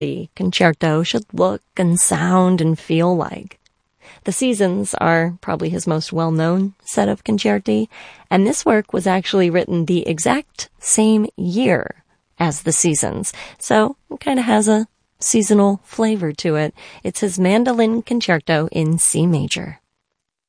the concerto should look and sound and feel like. The Seasons are probably his most well-known set of concerti, and this work was actually written the exact same year as The Seasons, so it kind of has a seasonal flavor to it. It's his Mandolin Concerto in C major.